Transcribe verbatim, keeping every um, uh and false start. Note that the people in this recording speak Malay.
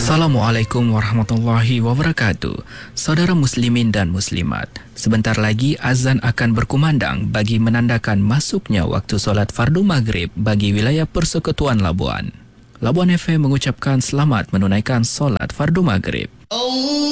Assalamualaikum warahmatullahi wabarakatuh. Saudara muslimin dan muslimat, sebentar lagi azan akan berkumandang bagi menandakan masuknya waktu solat fardu maghrib bagi wilayah Persekutuan Labuan. Labuan F M mengucapkan selamat menunaikan solat fardu maghrib.